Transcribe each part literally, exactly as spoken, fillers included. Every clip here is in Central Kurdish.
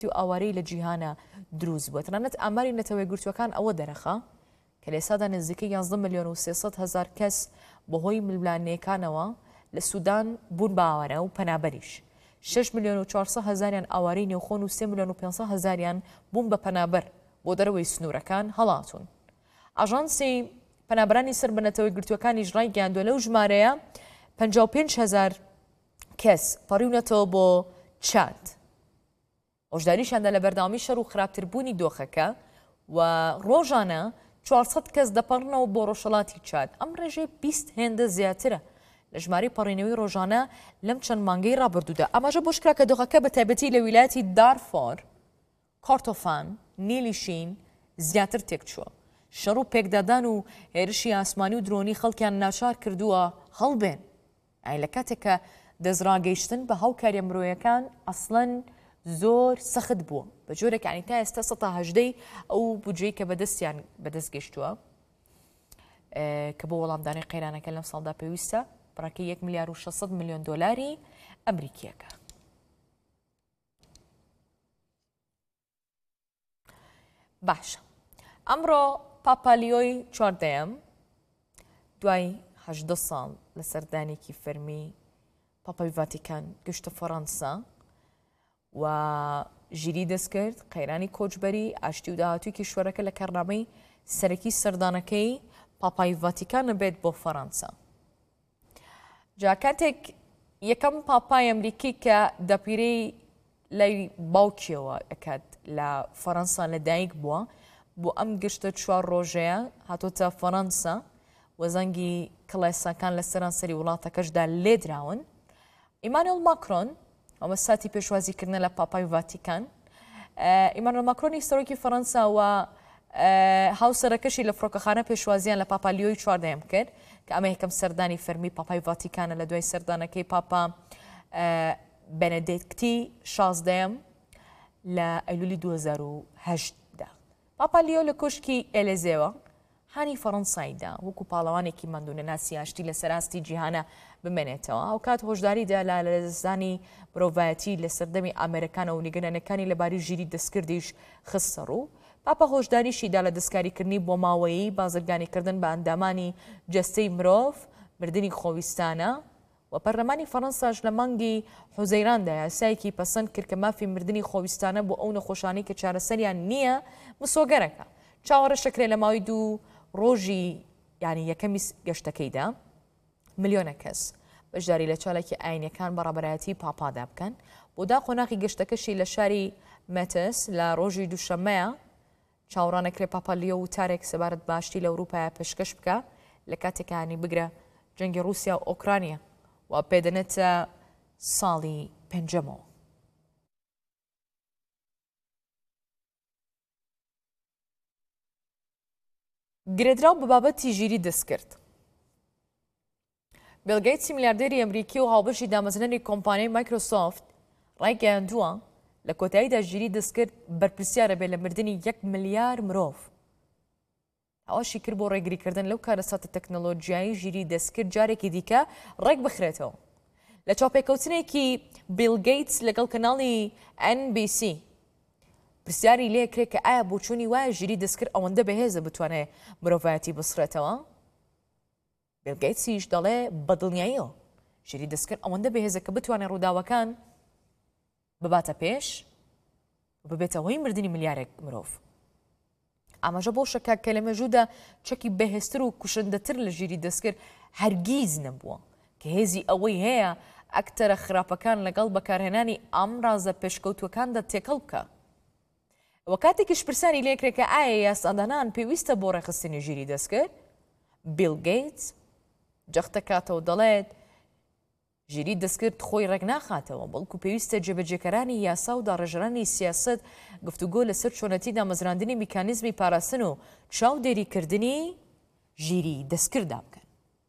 ئاوارەی لە جیهانە دروست بووە. تەنانەت ئاماری نەتەوەی گرتوەکان ئەوە دەرەخە کە لە ئێستادا نزیکەی یانزدە ملیۆن و سێسەد هەزار کەس بەهۆی ململانەکانەوە لە سوودان بوون بە ئاوارە و پەنابەریش. شش ملیۆن و چوارسەد هەزاریان ئاوارەی نێوخۆن و سێ ملیۆن و پێنجسەد هەزاریان بوون بە پەنابەر بۆ دەرەوەی سنوورەکان هەڵاتون. ئاژانسی پەنابەرانی سەر بە نەتەوەی گرتوەکانی ژڕای گەیاندووە لەو ژمارەیە پەنجا و پێنج هەزار کەس پەڕیونەتەوە بۆ چاد. هۆشداریشاندا لە بەرداوامی شەڕ و خراپتربوونی دۆخەکە و ڕۆژانە چوارسەد کەس دەپەڕنەوە بۆ ڕۆژهەڵاتی چاد. ئەم ڕێژەی بیست هێندە زیاترە لە ژماری پەڕینەوەی ڕۆژانە لەم چەند مانگەی ڕابردوودا. ئەماژە بۆ شکرا کە دۆخەکە بە تایبەتی لە ویلایەتی دارفۆر، کۆردۆفان، نیلیشین زیاتر تێکچووە. شەڕ و پێکدادان و هێرشی ئاسمانی و درۆنی خەڵکیان ناچار کردووە هەڵبێن. ئای لە کاتێکە دەستڕاگەیشتن بە هاوکاریە مرۆیەکان ئەسڵەن زۆر سەخت بووە بە جۆرێک عنی تا ئێستا سەد تا هەژدەی ئەو بودجەی کە بەدەستیان بەدەست گەشتووە کە بۆ وەڵامدانی قەیرانەکە لەم ساڵدا پێویستە بڕاکەی یەک ملیار و شەشسەد ملیۆن دۆلاری ئەمریکیەکە. باشە، ئەمڕۆ پاپالیۆی چواردەیەم دوای هەژدە ساڵ لە سەردانێکی فەرمی پاپای ڤاتیکان گەشتە فەڕەنسا و ژیری دەست کرد قەیرانی کۆچبەری ئاشتی و داهاتووی کیشوەرەکە لە کارنامەی سەرەکی سەردانەکەی پاپای ڤاتیکانە بێت بۆ فەڕەنسا. جا کاتێک یەکەم پاپای ئەمریکی کە دەپیرەی لای باوکیەوە ئەکات لە فەڕەنسا لەدایک بووە بۆ ئەم گشتە چوار ڕۆژەیە هاتۆتە فەڕەنسا و زەنگی کڵێساکان لە سەرانسەری وڵاتەکەشدا لێدراون. ئیمانوێل ماکرۆن ئەمە ساتی پێشوازیکردنە لە پاپای ڤاتیکان. ئیمانوێل ماکرۆنی سەرۆکی فەڕەنسا و هاوسەرەکەشی لە فڕۆکەخانە پێشوازیان لە پاپالیۆی چواردەیەم کرد کە ئەمە یەکەم سەردانی فەرمی پاپای ڤاتیکانە لە دوای سەردانەکەی پاپا بەنەدێکتی شازدەیەم لە ئەیلولی دوو هەزار و هەشتدا. پاپالیۆ لە کۆشکی ئێلێزێوە هانی فەڕەنساییدا وەکو پاڵەوانێکی ماندوونە ناسی ئاشتی لە سەراستی جیهانە بمێنێتەوە. ئەو کات هۆشداریدا لە لەدەستدانی مرۆڤایەتی لە سەردەمی ئامێرەکانە و نیگەرانەکانی لەباری ژیری دەستکردیش خستە ڕوو. پاپا هۆشداریشیدا لە دەستکاریکردنی بۆ ماوەیی بازرگانیکردن بە ئەندامانی جەستەی مرۆڤ، مردنی خۆویستانە و پەرلەمانی فەڕەنساش لە مانگی حوزەیراندا یاسایەکی پەسەند کرد کە مافی مردنی خۆویستانە بۆ ئەو نەخۆشانەی کە چارەسەریان نییە مسۆگەرەکە. چاوەڕە شەکرێ لە ماوەی دوو ڕۆژی یانی یەکەمی گەشتەکەیدا ملیۆنە کەس بەشداری لە چالێکی ئاینەکان بەڕابەرایەتی پاپادا بکەن. بۆ داخۆناغی گەشتەکەشی لە شاری مەتس لە ڕۆژی دووشەممەیە چاوەڕانەکرێ پاپالیۆ و تارێک سەبارەت باشتی لە ئەوروپایە پێشکەش بکە لە کاتێکانی بگرە جەنگی رووسیا و ئۆکرانیا و پێدەنێتە ساڵی پێنجەمەوە. گرێدراو بە بابەتی ژیری دەست کرد. بیل گەیتسی میلیاردێری ئەمریکی و هاوبەشی دامەزرێنی کۆمپانیای مایکرۆسۆفت ڕایگەیاندووە لە کۆتاییدا ژیری دەستکرد بەرپرسیارە بێت لە مردنی یەک ملیار مرۆڤ. ئەوەشی کرد بۆ ڕێگریکردن لەو کارەساتە تەکنۆلۆژیایی ژیری دەستکرد جارێکی دیکە ڕێک بخرێتەوە. لە چاوپێکەوتنێکی بیل گەیتس لەگەڵ کەناڵی ئەن بی سی پرسیاری لێ کرێت کە ئایا بۆچوونی وایە ژیری دەستکرد ئەوەندە بەهێزە بتوانێت مرۆڤایەتی بسڕێتەوە. بیل گەیتسیش دەڵێ بەدڵنیاییەوە ژیری دەستکرد ئەوەندە بەهێزە کە بتوانێت ڕووداوەکان بباتە پێش ببێتە هۆی مردنی ملیارێک مرۆڤ. ئاماژە بۆ شەکە کە لە مێژوودا چەکی بەهێزتر و کوشندەتر لە ژیری دەستکرد هەرگیز نەبووە کە هێزی ئەوەی هەیە ئەکتەرە خراپەکان لەگەڵ بەکارهێنانی ئەم ڕازە پێشکەوتوەکاندا تێکەڵ بکە. وە کاتێکیش پرسانی لێکرێت کە ئایا یاسادانان پێویستە بۆ ڕێخستنی ژیری دەستکرد، بیل گەیتس جەختە کاتەوە دەڵێت ژیری دەستکرد خۆی ڕێک ناخاتەوە بەڵکو پێویستە جێبەجێکەرانی یاسا و داڕێژەرانی سیاست گفتوگۆ لەسەر چۆنەتی دامەزراندنی میکانیزمی پاراستن و چاودێریکردنی ژیری دەستکردا بکەن.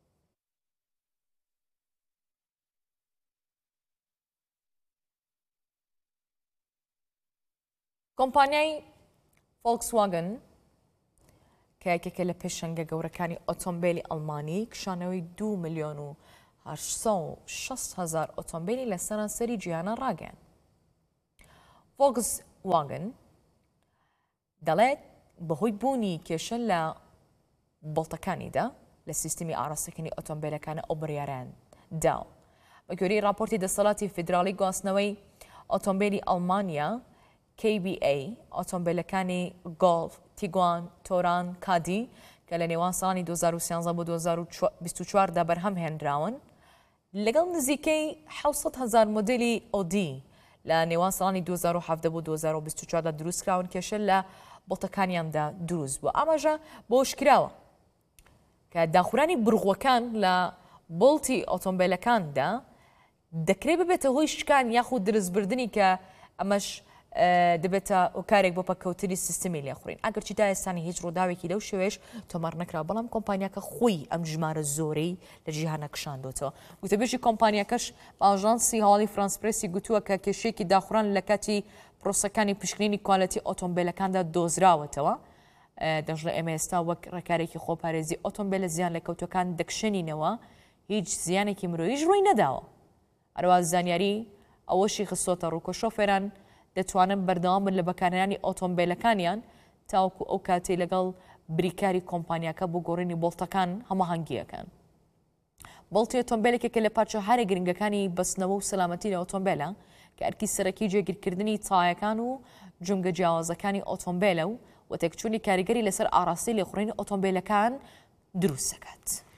کۆمپانیای فۆلکسواگن کە یەکێکە لە پێشەنگە گەورەکانی ئۆتۆمبیلی ئەڵمانی کشانەوەی دوو ملیۆن و هەشت سەد و شەست هەزار ئۆتۆمبیلی لە سەرانسەری جیهانە ڕاگەیاند. فۆلکس واگن دەڵێت بەهۆی بوونی کێشە لە بڵتەکانیدا لە سیستمی ئاڕاستەکانی ئۆتۆمبیلەکانە ئەو بڕیاریان داوە. بە گوێرەی راپۆرتی دەسەڵاتی فیدراڵی گواستنەوەی ئۆتۆمبیلی ئەڵمانیا کی بی ئەی ئۆتۆمبیلەکانی گۆڵف، تیگوان، تۆران، کادی کە لە نێوان ساڵانی دوو هەزار و سیانزە بۆ دوو هەزار و بیست و چوار دا بەرهەم هێنراون لەگەڵ نزیکەی حەوسەد هەزار مۆدێلی ئۆدی لە نێوان ساڵانی دوو هەزار و هەفدە بۆ دوو هەزار و بیست و چوار دا دروستکراون کێشە لە بڵتەکانیاندا دروست بووە. ئاماژە بۆ شکراوە کە داخورانی بڕغوەکان لە بڵتی ئۆتۆمبیلەکاندا دەکرێت ببێتە هۆی شکان یاخود دروستبردننی کە ئەمەش دەبێتە کارێک بۆ پەکەوتنی سیستمی لێخورین. ئەگەرچی تا ئێستانی هیچ ڕووداوێکی لەو شێوێش تۆمار نەکرا، بەڵام کۆمپانیاکە خۆی ئەم ژمارە زۆرەی لە جیهانە کشاندوتەوە. وتەبێژی کۆمپانیاکەش ئاژانسی هەواڵی فرانسپرسی گوتووە کە کێشەیەکی داخوران لە کاتی پرۆسەکانی پشکنینی کوالەتی ئۆتۆمبیلەکاندا دۆزراوەتەوە. دەژڵێ ئێمە ئێستا وەک ڕێکارێکی خۆپارێزی ئۆتۆمبیلە زیان لە کەوتەکان دەکشێنینەوە، هیچ زیانێکی مرۆییش ڕووی نەداوە. هەروە زانیاری ئەوەشی خستۆتە ڕووکە شۆفێران دەتوانن بەردەوام بن لە بەکارهێنانی ئۆتۆمبیلەکانیان تاوەکو ئەو کاتێ لەگەڵ بریکاری کۆمپانیاکە بۆ گۆڕینی بڵتەکان هەماهەنگیەکان. بڵتی ئۆتۆمبیلێکێکە لە پارچە هەرە گرنگەکانی بەستنەوە و سەلامەتی لە ئۆتۆمبیلە کە ئەرکی سەرەکی جێگیرکردنی تایەکان و جونگە جیاوازەکانی ئۆتۆمبیلە و وەتێکچوونی کاریگەری لەسەر ئاڕاستی لێخوڕینی ئۆتۆمبیلەکان دروست دەکات.